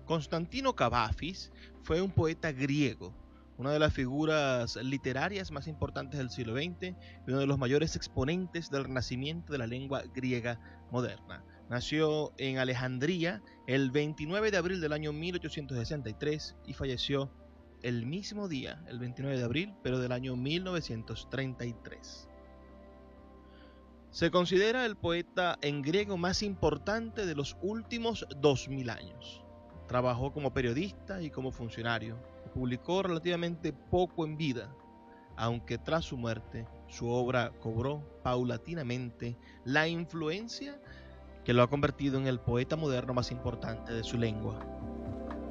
Constantino Cavafis fue un poeta griego, una de las figuras literarias más importantes del siglo XX y uno de los mayores exponentes del renacimiento de la lengua griega moderna. Nació en Alejandría el 29 de abril del año 1863 y falleció el mismo día, el 29 de abril, pero del año 1933. Se considera el poeta en griego más importante de los últimos 2000 años. Trabajó como periodista y como funcionario. Publicó relativamente poco en vida, aunque tras su muerte su obra cobró paulatinamente la influencia que lo ha convertido en el poeta moderno más importante de su lengua.